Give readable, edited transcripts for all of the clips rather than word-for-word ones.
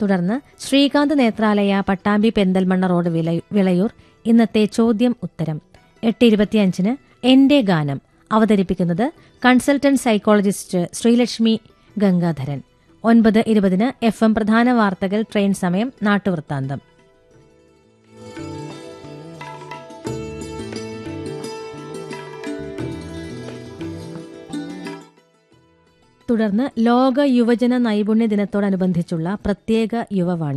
തുടർന്ന് ശ്രീകാന്ത് നേത്രാലയ, പട്ടാമ്പി പെരിന്തൽമണ്ണ റോഡ്, വിളയൂർ ഇന്നത്തെ ചോദ്യം ഉത്തരം. 8:25 എന്റെ ഗാനം. അവതരിപ്പിക്കുന്നത് consultant psychologist Sreelakshmi Gangadharan. 9:20 FM പ്രധാന വാർത്തകൾ, ട്രെയിൻ സമയം, നാട്ടുവൃത്താന്തം. തുടർന്ന് ലോക യുവജന നൈപുണ്യ ദിനത്തോടനുബന്ധിച്ചുള്ള പ്രത്യേക യുവവാണി.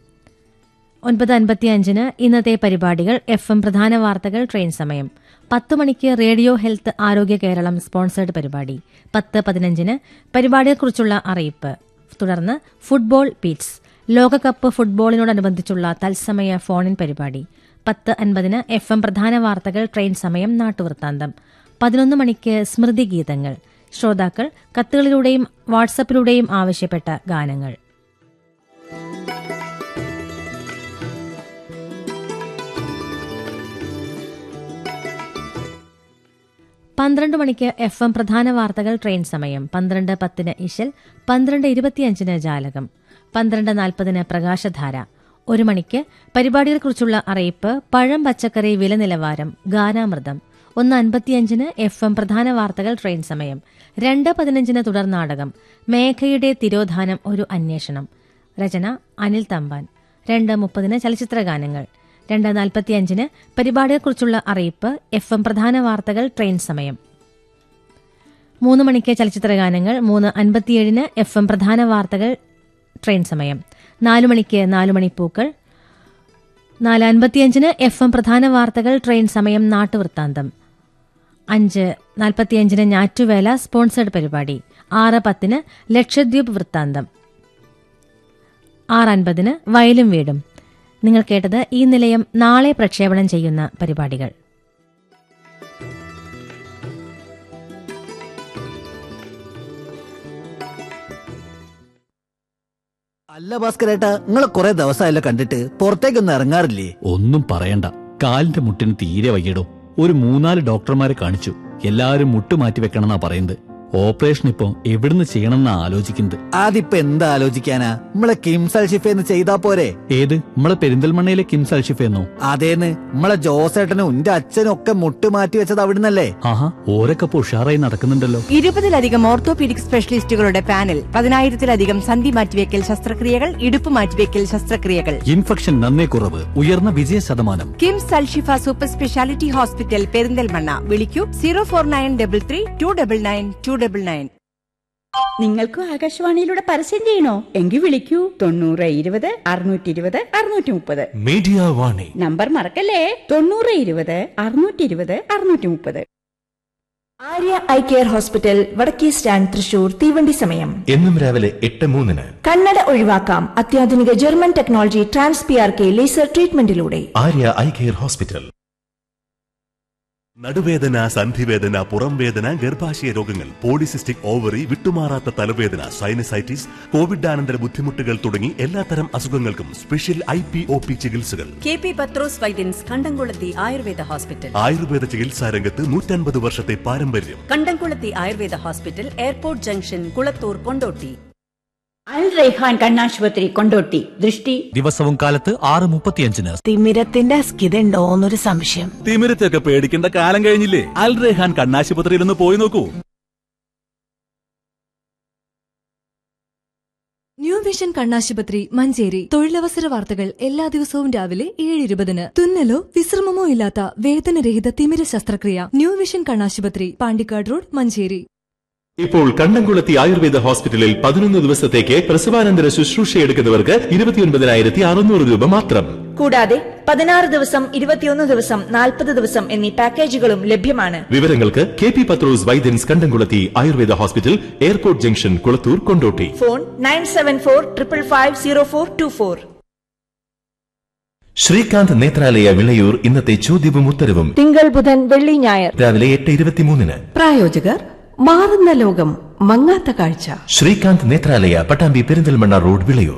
9:55 ഇന്നത്തെ പരിപാടികൾ, FM പ്രധാന വാർത്തകൾ, ട്രെയിൻ സമയം. 10 മണിക്ക് റേഡിയോ ഹെൽത്ത് ആരോഗ്യ കേരളം സ്പോൺസേഡ് പരിപാടി. 10:15 പരിപാടിയെക്കുറിച്ചുള്ള അറിയിപ്പ്. തുടർന്ന് ഫുട്ബോൾ ബീറ്റ്സ്, ലോകകപ്പ് ഫുട്ബോളിനോടനുബന്ധിച്ചുള്ള തത്സമയ ഫോണിൻ പരിപാടി. 10:50 FM പ്രധാന വാർത്തകൾ, ട്രെയിൻ സമയം, നാട്ടുവൃത്താന്തം. 11 മണിക്ക് സ്മൃതി ഗീതങ്ങൾ, ശ്രോതാക്കൾ കത്തുകളിലൂടെയും വാട്സപ്പിലൂടെയും ആവശ്യപ്പെട്ട ഗാനങ്ങൾ. 12 മണിക്ക് FM പ്രധാന വാർത്തകൾ, ട്രെയിൻ സമയം. 12:10 ഇശൽ, 12:25 ജാലകം, 12:40 പ്രകാശധാര. 1 മണിക്ക് പരിപാടികളെക്കുറിച്ചുള്ള അറിയിപ്പ്, പഴം പച്ചക്കറി വില നിലവാരം, ഗാനാമൃതം. 1:55 FM പ്രധാന വാർത്തകൾ, ട്രെയിൻ സമയം. 2:15 തുടർ നാടകം, മേഘയുടെ തിരോധാനം ഒരു അന്വേഷണം. രചന അനിൽ തമ്പാൻ. 2:30 ചലച്ചിത്രഗാനങ്ങൾ. 2:45 പരിപാടിയെക്കുറിച്ചുള്ള അറിയിപ്പ്, FM പ്രധാന വാർത്തകൾ, ട്രെയിൻ സമയം. 3 മണിക്ക് ചലച്ചിത്രഗാനങ്ങൾ. 3:57 FM പ്രധാന വാർത്തകൾ, ട്രെയിൻ സമയം. 4 മണിക്ക് 4 മണിപ്പൂക്കൾ. 4:55 FM പ്രധാന വാർത്തകൾ, ട്രെയിൻ സമയം, നാട്ടുവൃത്താന്തം. 5:45 ഞാറ്റുവേല സ്പോൺസേഡ് പരിപാടി. 6:10 ലക്ഷദ്വീപ് വൃത്താന്തം. 6:50 വയലും വീടും. നിങ്ങൾ കേട്ടത് ഈ നിലയം നാളെ പ്രക്ഷേപണം ചെയ്യുന്ന പരിപാടികൾ. അല്ല ഭാസ്കരേട്ടാ, നിങ്ങളെ കുറെ ദിവസമായല്ലോ കണ്ടിട്ട്, പുറത്തേക്കൊന്നും ഇറങ്ങാറില്ലേ? ഒന്നും പറയണ്ട, കാലിന്റെ മുട്ടിന് തീരെ വയ്യടോ. ഒരു 3-4 ഡോക്ടർമാരെ കാണിച്ചു. എല്ലാരും മുട്ട് മാറ്റി വെക്കണമെന്നാ പറയുന്നത്. ഓപ്പറേഷൻ ഇപ്പൊ എവിടുന്ന് ചെയ്യണമെന്നാ ആലോചിക്കുന്നത്. അതിപ്പോ എന്താ ആലോചിക്കാനാ, നമ്മളെ കിംസ് അൽഷിഫേന്ന് ചെയ്താ പോരെ? ഏത്, നമ്മളെ പെരിന്തൽമണ്ണയിലെ കിംസ് അൽഷിഫെന്നോ? അതേന്ന്, നമ്മളെ ജോസേട്ടനും എന്റെ അച്ഛനും ഒക്കെ മുട്ട് മാറ്റി വെച്ചത് അവിടുന്നല്ലേ? ആഹാ, ഓരൊക്കെ ഉഷാറായി നടക്കുന്നുണ്ടല്ലോ. 20-ലധികം ഓർത്തോപീഡിക് സ്പെഷ്യലിസ്റ്റുകളുടെ പാനൽ, 10,000-ലധികം സന്ധി മാറ്റിവെക്കൽ ശസ്ത്രക്രിയകൾ, ഇടുപ്പ് മാറ്റിവെക്കൽ ശസ്ത്രക്രിയകൾ. ഇൻഫെക്ഷൻ നന്നേ കുറവ്, ഉയർന്ന വിജയ ശതമാനം. KIMS Alshifa super speciality hospital, Perinthalmanna. വിളിക്കൂ 0493399299. നിങ്ങൾക്കും ആകാശവാണിയിലൂടെ പരസ്യം ചെയ്യണോ? എങ്കിൽ വിളിക്കൂ 9020-620-630. മീഡിയ വാണി നമ്പർ മറക്കല്ലേ, 9020-620-630. ആര്യ ഐ കെയർ ഹോസ്പിറ്റൽ, വടക്കേ സ്റ്റാൻഡ്, തൃശൂർ. തീവണ്ടി സമയം എന്നും രാവിലെ 8:03. കണ്ണട ഒഴിവാക്കാം അത്യാധുനിക German technology TransPRK laser ട്രീറ്റ്മെന്റിലൂടെ. Arya eye care hospital. നടുവേദന, സന്ധിവേദന, പുറംവേദന, ഗർഭാശയ രോഗങ്ങൾ, പോളിസിസ്റ്റിക് ഓവറി, വിട്ടുമാറാത്ത തലവേദന, സൈനസൈറ്റിസ്, കോവിഡാനന്തര ബുദ്ധിമുട്ടുകൾ തുടങ്ങി എല്ലാത്തരം അസുഖങ്ങൾക്കും സ്പെഷ്യൽ IPOP ചികിത്സകൾ. KP പത്രോസ് വൈദ്യൻസ്, കണ്ടംകുളത്തി ആയുർവേദ ഹോസ്പിറ്റൽ. ആയുർവേദ ചികിത്സാ രംഗത്ത് 150 വർഷത്തെ പാരമ്പര്യം. കണ്ടംകുളത്തി Ayurveda hospital, airport junction, Kulathur, Kondotty. അൽ റൈഹാൻ കണ്ണാശുപത്രി, കൊണ്ടോട്ടി. ദൃഷ്ടി ദിവസവും കാലത്ത് 6:35. തിമിരത്തിന്റെ അസ്കിതണ്ടോന്നൊരു സംശയം. തിമിരത്തൊക്കെ പേടിക്കേണ്ട കാലം കഴിഞ്ഞില്ലേ? അൽ റൈഹാൻ കണ്ണാശുപത്രിയിൽ ഒന്ന് പോയി നോക്കൂ. ന്യൂ വിഷൻ കണ്ണാശുപത്രി, മഞ്ചേരി. തൊഴിലവസര വാർത്തകൾ എല്ലാ ദിവസവും രാവിലെ 7:20. തുന്നലോ വിശ്രമമോ ഇല്ലാത്ത വേദനരഹിത തിമിര ശസ്ത്രക്രിയ. ന്യൂ വിഷൻ കണ്ണാശുപത്രി, പാണ്ടിക്കാട് റോഡ്, മഞ്ചേരി. ഇപ്പോൾ കണ്ടംകുളത്തി ആയുർവേദ ഹോസ്പിറ്റലിൽ 11 ദിവസത്തേക്ക് പ്രസവാനന്തര ശുശ്രൂഷ എടുക്കുന്നവർക്ക് 29,600 രൂപ മാത്രം. കൂടാതെ 16 ദിവസം, 21 ദിവസം, 40 ദിവസം എന്നീ പാക്കേജുകളും ലഭ്യമാണ്. വിവരങ്ങൾക്ക് KP പത്രോസ് വൈദ്യൻസ്, കണ്ടംകുളത്തി Ayurveda hospital, airport junction, Kulathur, Kondotty. Phone 9745550424. Srikanth Nethralaya, Vilayur ഇന്നത്തെ ചോദ്യവും ഉത്തരവും. തിങ്കൾ, ബുധൻ, വെള്ളി, ഞായർ രാവിലെ 8:23. പ്രായോജകർ മാറുന്ന ലോകം, മങ്ങാത്ത കാഴ്ച. ശ്രീകാന്ത് നേത്രാലയ, പട്ടാമ്പി പെരിന്തൽമണ്ണ റോഡ്, വിളയൂർ.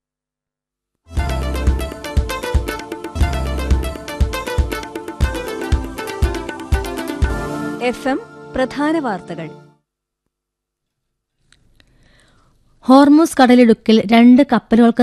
FM പ്രധാന വാർത്തകൾ. ഹോർമുസ് കടലിടുക്കിൽ 2 കപ്പലുകൾക്ക്